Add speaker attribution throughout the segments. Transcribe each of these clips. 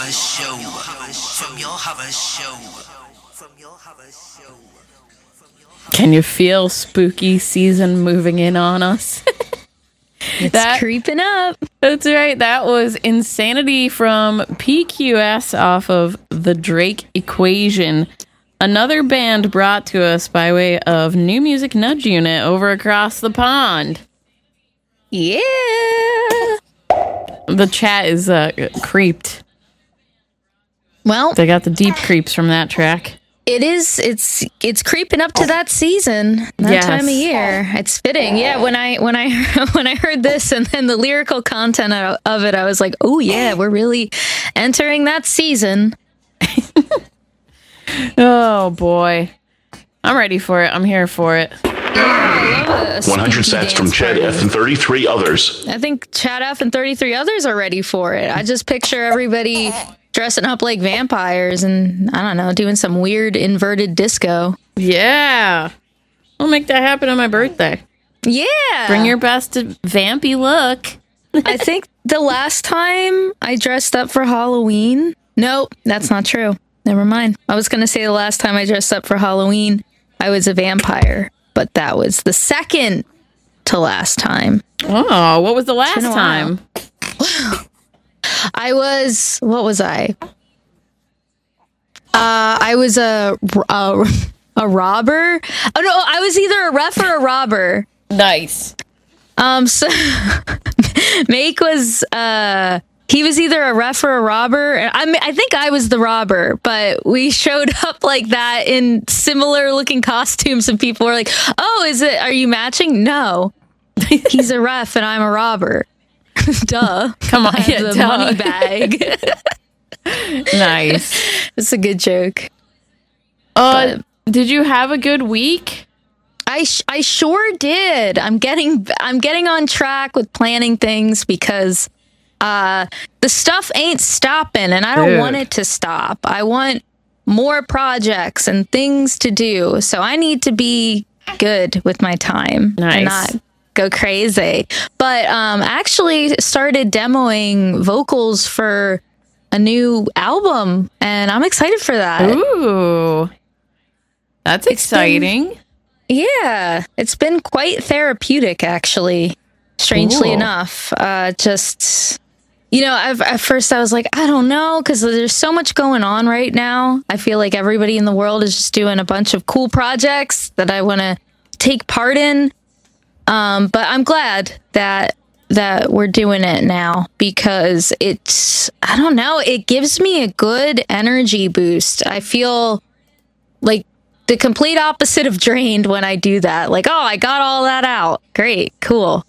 Speaker 1: show. From your Hover show.
Speaker 2: Can you feel spooky season moving in on us?
Speaker 3: It's creeping up.
Speaker 2: That's right. That was Insanity from PQS off of the Drake Equation. Another band brought to us by way of New Music Nudge Unit over across the pond.
Speaker 3: Yeah.
Speaker 2: The chat is creeped.
Speaker 3: Well,
Speaker 2: They got the deep creeps from that track.
Speaker 3: it is. It's creeping up to that season, that
Speaker 2: Yes.
Speaker 3: time of year. It's fitting. Yeah. When I when I heard this and then the lyrical content of it, I was like, oh yeah, we're really entering that season.
Speaker 2: Oh boy. I'm ready for it. I'm here for it.
Speaker 3: I love a
Speaker 4: 100
Speaker 3: spooky
Speaker 4: sats from
Speaker 3: dance
Speaker 4: Chad
Speaker 3: party.
Speaker 4: F and 33 others.
Speaker 3: I think Chad F and 33 others are ready for it. I just picture everybody dressing up like vampires and, I don't know, doing some weird inverted disco.
Speaker 2: Yeah. We'll make that happen on my birthday.
Speaker 3: Yeah.
Speaker 2: Bring your best vampy look.
Speaker 3: I think the last time I dressed up for Halloween. Nope, that's not true. Never mind. I was going to say the last time I dressed up for Halloween, I was a vampire, but that was the second to last time.
Speaker 2: Oh, what was the last
Speaker 3: been a while.
Speaker 2: time?
Speaker 3: I was, what was I? I was a robber. Oh no, I was either a ref or a robber.
Speaker 2: Nice.
Speaker 3: So Make was he was either a ref or a robber. I think I was the robber, but we showed up like that in similar looking costumes and people were like, "Oh, are you matching?" No. He's a ref and I'm a robber. Duh.
Speaker 2: Come on,
Speaker 3: I have
Speaker 2: yeah,
Speaker 3: the
Speaker 2: duh.
Speaker 3: money bag.
Speaker 2: Nice.
Speaker 3: It's a good joke.
Speaker 2: Did you have a good week?
Speaker 3: I sure did. I'm getting on track with planning things because the stuff ain't stopping and I don't
Speaker 2: Dude.
Speaker 3: want it to stop. I want more projects and things to do. So I need to be good with my time
Speaker 2: Nice.
Speaker 3: and not go crazy. But actually started demoing vocals for a new album and I'm excited for that.
Speaker 2: Ooh. That's exciting.
Speaker 3: Yeah, it's been quite therapeutic, actually. Strangely
Speaker 2: Cool.
Speaker 3: enough, just at first I was like, I don't know, because there's so much going on right now. I feel like everybody in the world is just doing a bunch of cool projects that I want to take part in. But I'm glad that we're doing it now because I don't know, it gives me a good energy boost. I feel like the complete opposite of drained when I do that. Like, oh, I got all that out. Great, cool.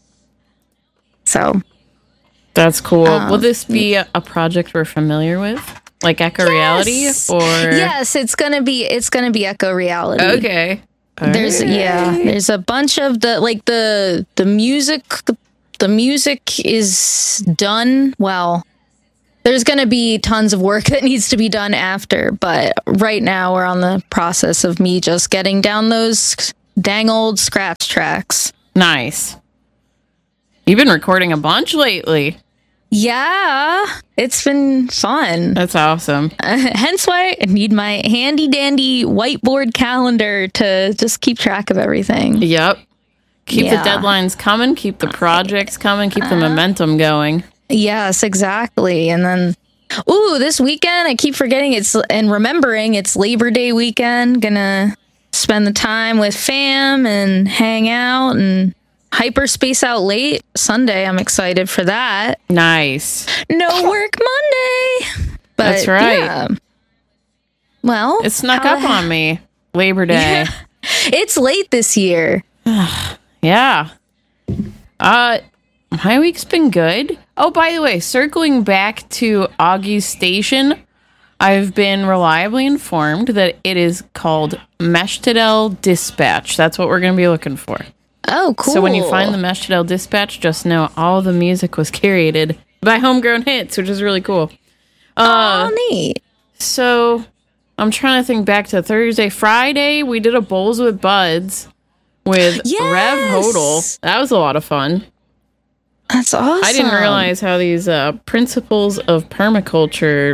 Speaker 3: So
Speaker 2: That's cool. Will this be a project we're familiar with? Like Echo Reality? Or
Speaker 3: yes, it's gonna be Echo Reality.
Speaker 2: Okay.
Speaker 3: There's a bunch of the music. The music is done. Well, there's going to be tons of work that needs to be done after, but right now we're on the process of me just getting down those dang old scratch tracks.
Speaker 2: Nice. You've been recording a bunch lately.
Speaker 3: Yeah, it's been fun.
Speaker 2: That's awesome.
Speaker 3: Hence why I need my handy dandy whiteboard calendar to just keep track of everything.
Speaker 2: Yep. Keep
Speaker 3: Yeah.
Speaker 2: the deadlines coming, keep the projects coming, keep the momentum going.
Speaker 3: Yes, exactly. And then, this weekend, I keep forgetting remembering it's Labor Day weekend. Gonna spend the time with fam and hang out and hyperspace out late. Sunday, I'm excited for that.
Speaker 2: Nice.
Speaker 3: No work Monday. But,
Speaker 2: That's right.
Speaker 3: yeah. Well,
Speaker 2: It snuck
Speaker 3: how
Speaker 2: up
Speaker 3: the
Speaker 2: on me. Labor Day.
Speaker 3: It's late this year.
Speaker 2: Yeah. My week's been good. Oh, by the way, circling back to Augie's station, I've been reliably informed that it is called Meshtadel Dispatch. That's what we're going to be looking for.
Speaker 3: Oh, cool.
Speaker 2: So when you find the Meshtadel Dispatch, just know all the music was curated by Homegrown Hits, which is really cool.
Speaker 3: Oh, neat.
Speaker 2: So I'm trying to think back to Thursday. Friday, we did a Bowls with Buds with Rev
Speaker 3: Yes!
Speaker 2: Hodel. That was a lot of fun.
Speaker 3: That's awesome.
Speaker 2: I didn't realize how these principles of permaculture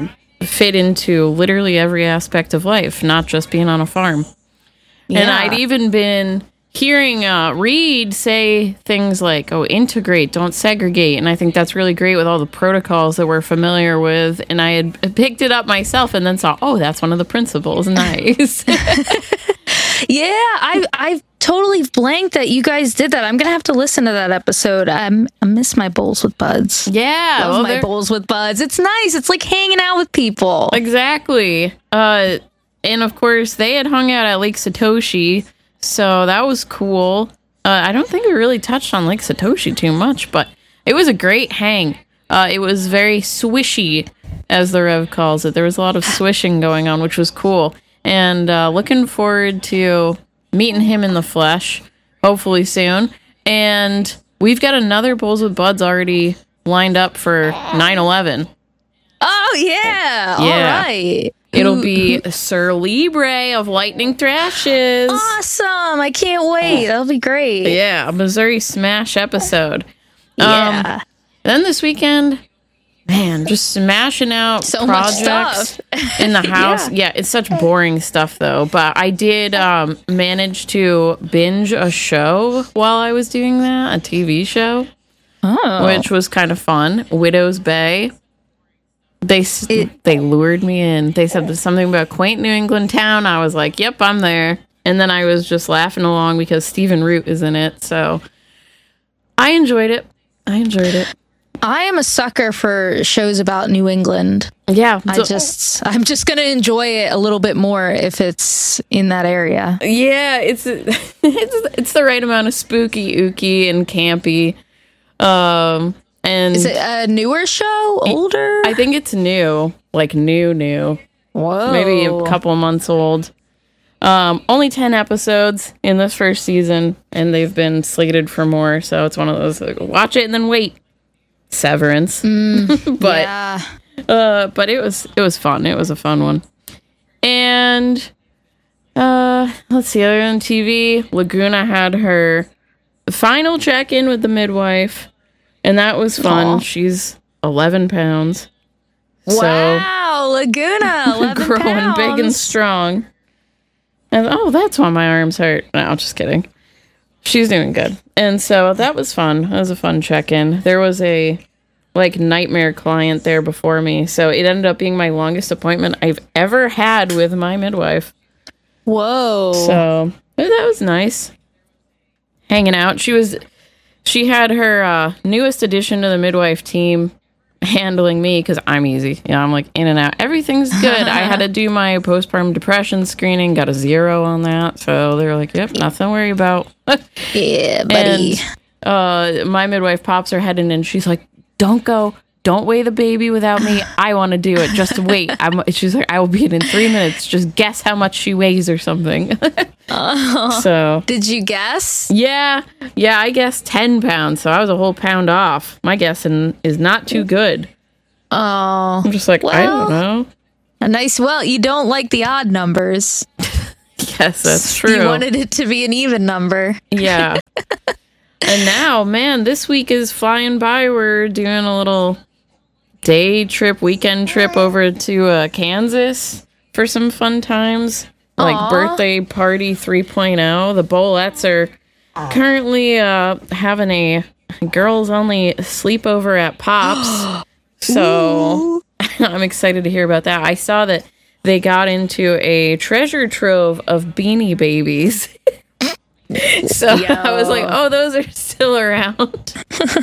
Speaker 2: fit into literally every aspect of life, not just being on a farm. And
Speaker 3: Yeah.
Speaker 2: I'd even been hearing Reed say things like, oh, integrate, don't segregate. And I think that's really great with all the protocols that we're familiar with. And I had picked it up myself and then saw, oh, that's one of the principles. Nice.
Speaker 3: Yeah, I've totally blanked that you guys did that. I'm gonna have to listen to that episode. I miss my bowls with buds.
Speaker 2: Yeah.
Speaker 3: Love
Speaker 2: well,
Speaker 3: my
Speaker 2: they're-
Speaker 3: bowls with buds. It's nice. It's like hanging out with people.
Speaker 2: Exactly. And of course, they had hung out at Lake Satoshi, so that was cool. I don't think we really touched on Lake Satoshi too much, but it was a great hang. It was very swishy, as the Rev calls it. There was a lot of swishing going on, which was cool. And looking forward to meeting him in the flesh, hopefully soon. And we've got another Bowls with Buds already lined up for 9/11.
Speaker 3: Oh yeah. All
Speaker 2: Yeah.
Speaker 3: right.
Speaker 2: It'll be Sir Libre of Lightning Thrashes.
Speaker 3: Awesome. I can't wait. That'll be great.
Speaker 2: Yeah, a Missouri Smash episode.
Speaker 3: Yeah.
Speaker 2: Then this weekend, man, just smashing out
Speaker 3: So much
Speaker 2: projects
Speaker 3: stuff.
Speaker 2: in the house. Yeah, it's such boring stuff though. But I did manage to binge a show while I was doing that, a TV show, which was kind of fun. Widow's Bay. They lured me in. They said there's something about quaint New England town. I was like, yep, I'm there. And then I was just laughing along because Stephen Root is in it. So I enjoyed it.
Speaker 3: I am a sucker for shows about New England.
Speaker 2: Yeah.
Speaker 3: I'm just gonna enjoy it a little bit more if it's in that area.
Speaker 2: Yeah, it's the right amount of spooky, ooky, and campy. And
Speaker 3: Is it a newer show? Older?
Speaker 2: I think it's new, like new.
Speaker 3: Whoa.
Speaker 2: Maybe a couple of months old. Only 10 episodes in this first season, and they've been slated for more. So it's one of those like, watch it and then wait. Severance, but
Speaker 3: Yeah.
Speaker 2: but it was fun. It was a fun one. And let's see. Other than TV, Laguna had her final check-in with the midwife, and that was fun.
Speaker 3: Aw.
Speaker 2: She's 11 pounds.
Speaker 3: Wow, Laguna, 11
Speaker 2: Growing
Speaker 3: pounds.
Speaker 2: big and strong. And oh, that's why my arms hurt. No, just kidding. She's doing good. And so that was fun. That was a fun check-in. There was a nightmare client there before me. So it ended up being my longest appointment I've ever had with my midwife.
Speaker 3: Whoa.
Speaker 2: So that was nice. Hanging out. She had her newest addition to the midwife team handling me because I'm easy. Yeah, I'm like in and out. Everything's good. I had to do my postpartum depression screening, got a 0 on that. So they were like, yep, nothing to worry about.
Speaker 3: Yeah, buddy.
Speaker 2: And my midwife pops her head in and she's like, don't go. Don't weigh the baby without me. I want to do it. Just wait. She's like, I will be in 3 minutes. Just guess how much she weighs or something. So
Speaker 3: Did you guess?
Speaker 2: yeah, I guessed 10 pounds. So I was a whole pound off. My guessing is not too good.
Speaker 3: Oh,
Speaker 2: I'm just like, I
Speaker 3: Well-
Speaker 2: don't know.
Speaker 3: a nice. Well, you don't like the odd numbers.
Speaker 2: Yes, that's true.
Speaker 3: You wanted it to be an even number.
Speaker 2: Yeah. And now, man, this week is flying by. We're doing a little day trip, weekend trip over to Kansas for some fun times. Like
Speaker 3: Aw.
Speaker 2: birthday party 3.0. The Bolettes are currently having a girls only sleepover at Pops. So I'm excited to hear about that. I saw that they got into a treasure trove of Beanie Babies. So I was like, oh, those are still around.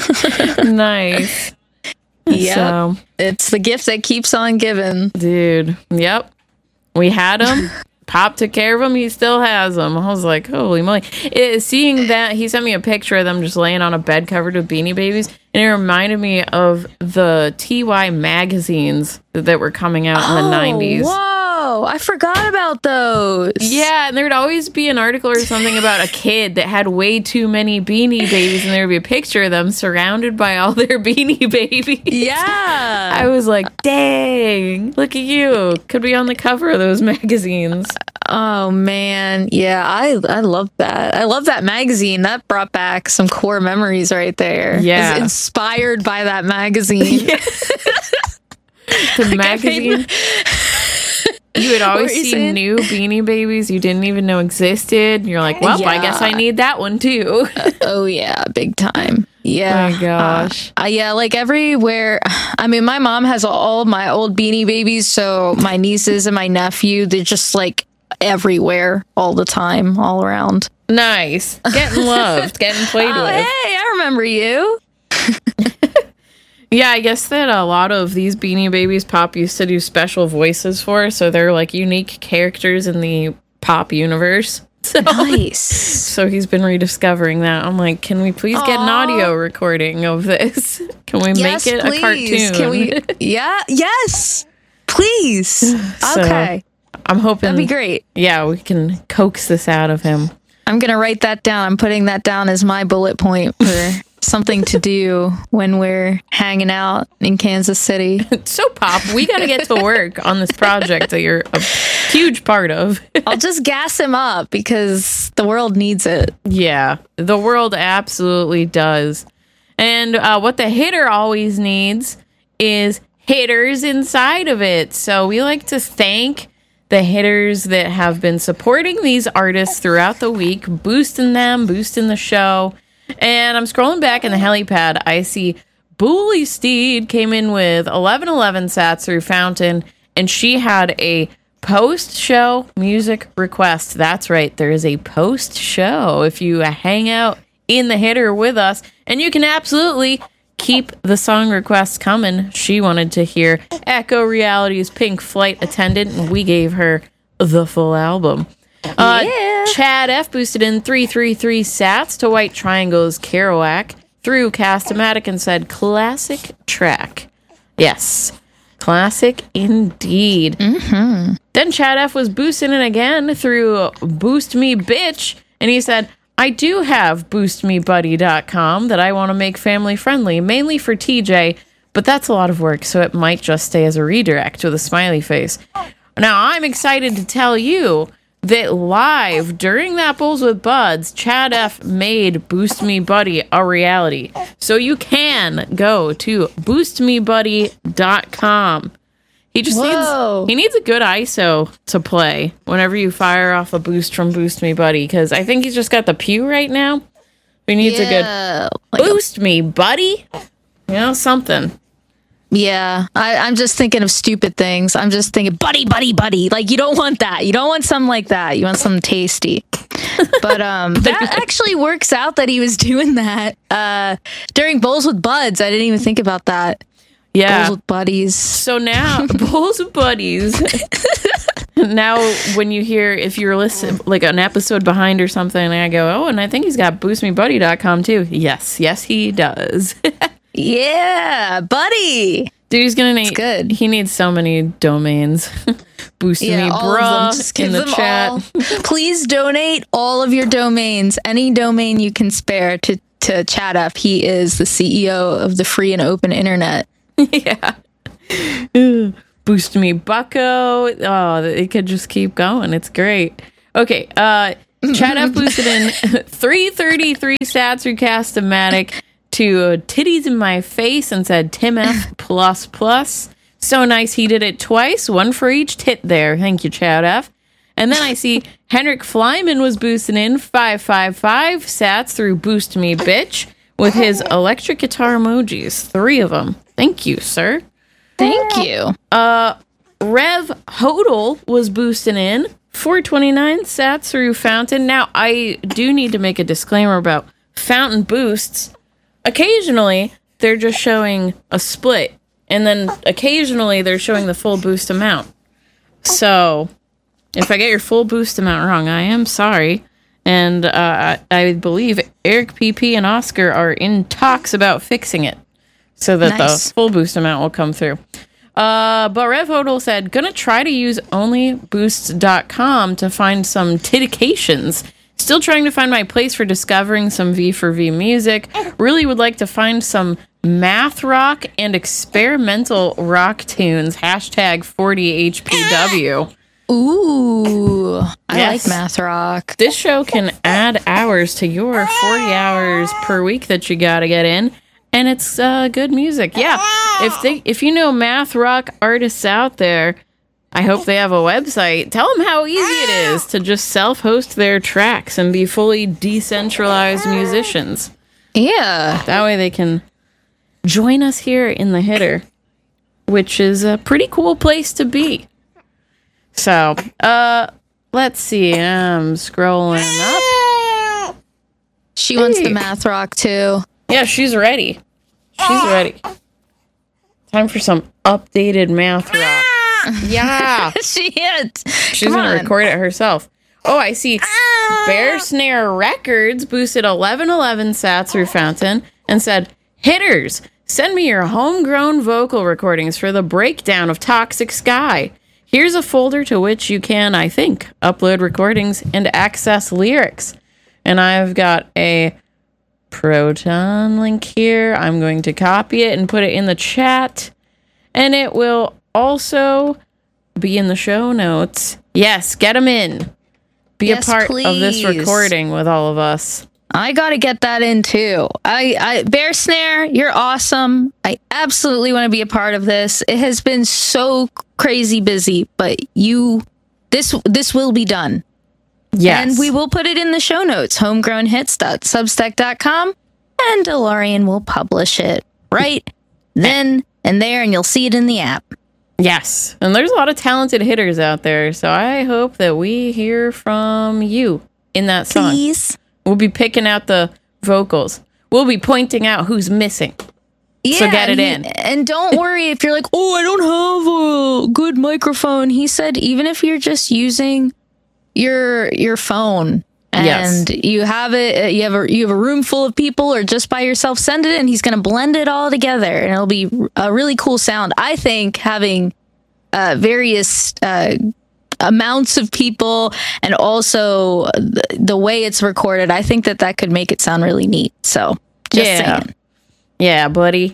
Speaker 2: Nice.
Speaker 3: Yep.
Speaker 2: So,
Speaker 3: It's the gift that keeps on giving.
Speaker 2: dude, yep. We had him. Pop took care of him. He still has them. I was like, holy moly. Seeing that, he sent me a picture of them just laying on a bed covered with Beanie Babies. And it reminded me of the TY magazines that were coming out in the 90s.
Speaker 3: Whoa, I forgot about those.
Speaker 2: Yeah, and there'd always be an article or something about a kid that had way too many Beanie Babies, and there would be a picture of them surrounded by all their Beanie Babies.
Speaker 3: Yeah.
Speaker 2: I was like, dang, look at you. Could be on the cover of those magazines.
Speaker 3: Oh man, yeah, I love that. I love that magazine. That brought back some core memories right there.
Speaker 2: Yeah.
Speaker 3: It's inspired by that magazine.
Speaker 2: the magazine. You would always
Speaker 3: What were you
Speaker 2: see
Speaker 3: saying?
Speaker 2: new Beanie Babies you didn't even know existed. And you're like, well, I guess I need that one too.
Speaker 3: Oh yeah, big time. Yeah.
Speaker 2: My gosh.
Speaker 3: Yeah, like everywhere. I mean, my mom has all my old Beanie Babies, so my nieces and my nephew, they're just like everywhere all the time, all around.
Speaker 2: Nice. Getting loved, getting played
Speaker 3: Oh,
Speaker 2: with.
Speaker 3: hey, I remember you.
Speaker 2: Yeah, I guess that a lot of these Beanie Babies Pop used to do special voices for, so they're like unique characters in the pop universe. So,
Speaker 3: Nice.
Speaker 2: so he's been rediscovering that. I'm like, can we please get an
Speaker 3: Aw.
Speaker 2: audio recording of this? Can we
Speaker 3: Yes,
Speaker 2: make it
Speaker 3: please.
Speaker 2: a cartoon?
Speaker 3: Can we? Yeah. Yes. Please.
Speaker 2: So,
Speaker 3: Okay.
Speaker 2: I'm hoping
Speaker 3: That'd be great.
Speaker 2: Yeah, we can coax this out of him.
Speaker 3: I'm gonna write that down. I'm putting that down as my bullet point for something to do when we're hanging out in Kansas City.
Speaker 2: So, Pop, we got to get to work on this project that you're a huge part of.
Speaker 3: I'll just gas him up because the world needs it.
Speaker 2: Yeah, the world absolutely does. And what the hitter always needs is hitters inside of it. So we like to thank the hitters that have been supporting these artists throughout the week, boosting them, boosting the show. And I'm scrolling back in the helipad. I see Bully Steed came in with 1111 sats through Fountain, and she had a post-show music request. That's right. There is a post-show if you hang out in the hitter with us, and you can absolutely keep the song requests coming. She wanted to hear Echo Reality's Pink Flight Attendant, and we gave her the full album.
Speaker 3: Yeah.
Speaker 2: Chad F boosted in 333 sats to White Triangle's Kerouac through Cast-O-Matic and said, classic track. Yes, classic indeed. Mm-hmm. Then Chad F was boosting it again through Boost Me Bitch, and he said, I do have boostmebuddy.com that I want to make family friendly, mainly for TJ, but that's a lot of work, so it might just stay as a redirect with a smiley face. Now, I'm excited to tell you that live during that Bowls with Buds, Chad F made Boost Me Buddy a reality. So you can go to boostmebuddy.com. He just needs a good ISO to play whenever you fire off a boost from Boost Me Buddy, because I think he's just got the pew right now. He needs a good Boost Me Buddy. You know, something.
Speaker 3: Yeah, I'm just thinking of stupid things. I'm just thinking, buddy, buddy, buddy. Like, you don't want that. You don't want something like that. You want something tasty. But that actually works out that he was doing that during Bowls with Buds. I didn't even think about that.
Speaker 2: Yeah.
Speaker 3: Bowls with Buddies.
Speaker 2: So now, Bowls with Buddies. Now, when you hear, if you're listening, like an episode behind or something, and I go, oh, and I think he's got boostmebuddy.com too. Yes, he does.
Speaker 3: Yeah, buddy.
Speaker 2: Dude, he's gonna need.
Speaker 3: Good.
Speaker 2: He needs so many domains. Boost me,
Speaker 3: all of them.
Speaker 2: bruh,
Speaker 3: Just
Speaker 2: in
Speaker 3: give
Speaker 2: the
Speaker 3: them
Speaker 2: chat.
Speaker 3: all. Please donate all of your domains. Any domain you can spare to Chad Up. He is the CEO of the free and open internet.
Speaker 2: Yeah. Boost me, bucko. Oh, it could just keep going. It's great. Okay. Chad F boosted in 333 stats through Cast-O-Matic to Titties in My Face and said Tim F plus plus. So nice. He did it twice, one for each tit there. Thank you, Chad F. And then I see Henrik Flyman was boosting in 555 sats through Boost Me Bitch with his electric guitar emojis. 3 of them. Thank you, sir.
Speaker 3: Thank you.
Speaker 2: Rev Hodel was boosting in 429 sats through Fountain. Now, I do need to make a disclaimer about Fountain boosts. Occasionally, they're just showing a split, and then occasionally they're showing the full boost amount. So, if I get your full boost amount wrong, I am sorry. And I believe Eric PP and Oscar are in talks about fixing it so that the full boost amount will come through. But Rev Hodel said, gonna try to use onlyboosts.com to find some titications. Still trying to find my place for discovering some V for V music. Really would like to find some math rock and experimental rock tunes. Hashtag 40HPW.
Speaker 3: Ooh, I
Speaker 2: Yes.
Speaker 3: like math rock.
Speaker 2: This show can add hours to your 40 hours per week that you gotta get in and it's good music. Yeah, if you know math rock artists out there, I hope they have a website. Tell them how easy it is to just self-host their tracks and be fully decentralized musicians.
Speaker 3: Yeah.
Speaker 2: That way they can join us here in the Hitter, which is a pretty cool place to be. So, let's see. I'm scrolling up.
Speaker 3: She wants the math rock too.
Speaker 2: Yeah, she's ready. She's ready. Time for some updated math rock. Yeah.
Speaker 3: She is.
Speaker 2: She's going to record it herself. Oh, I see. Bear Snare Records boosted 1111 sats through Fountain and said, "Hitters, send me your homegrown vocal recordings for the breakdown of Toxic Sky. Here's a folder to which you can, I think, upload recordings and access lyrics." And I've got a Proton link here. I'm going to copy it and put it in the chat. And it will also be in the show notes. Yes, get them in. Be
Speaker 3: Yes,
Speaker 2: a part of this
Speaker 3: please.
Speaker 2: recording with all of us.
Speaker 3: I gotta get that in too. I Bear Snare, you're awesome. I absolutely want to be a part of this. It has been so crazy busy, but this will be done.
Speaker 2: Yes.
Speaker 3: And we will put it in the show notes, homegrownhits.substack.com, and DeLorean will publish it right then and there, and you'll see it in the app.
Speaker 2: Yes. And there's a lot of talented hitters out there, so I hope that we hear from you in that song.
Speaker 3: Please.
Speaker 2: We'll be picking out the vocals. We'll be pointing out who's missing.
Speaker 3: Yeah,
Speaker 2: So get it in.
Speaker 3: And don't worry if you're like, oh, I don't have a good microphone. He said even if you're just using your phone and
Speaker 2: Yes.
Speaker 3: you have it, you have a room full of people or just by yourself, send it in. He's going to blend it all together and it'll be a really cool sound. I think having various amounts of people and also the way it's recorded, I think that could make it sound really neat. So just saying.
Speaker 2: Yeah, buddy.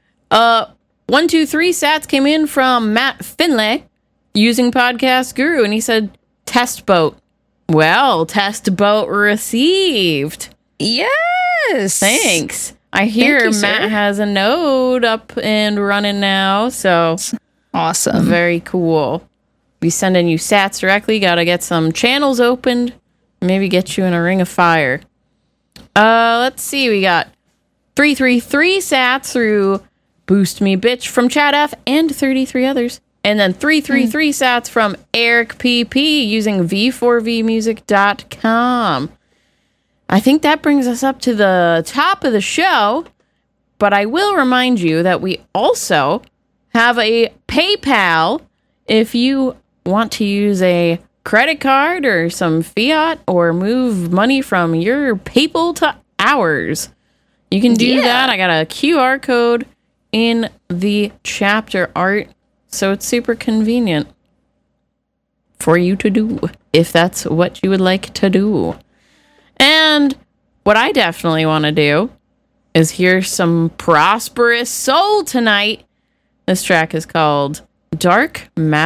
Speaker 2: 123 sats came in from Matt Finlay using Podcast Guru, and he said, "Test boat." Well, test boat received.
Speaker 3: Yes.
Speaker 2: Thanks. I hear
Speaker 3: Thank you,
Speaker 2: Matt
Speaker 3: sir.
Speaker 2: has a node up and running now, so
Speaker 3: Awesome.
Speaker 2: very cool. Be sending you sats directly. Gotta get some channels opened. Maybe get you in a ring of fire. Let's see. We got 333 sats through Boost Me Bitch from Chad F and 33 others. And then 333 sats from Eric PP using v4vmusic.com. I think that brings us up to the top of the show. But I will remind you that we also have a PayPal if you want to use a credit card or some fiat or move money from your PayPal to ours. You can do that. I got a QR code in the chapter art, so it's super convenient for you to do if that's what you would like to do. And what I definitely want to do is hear some Prosperous Soul tonight. This track is called Dark Matter.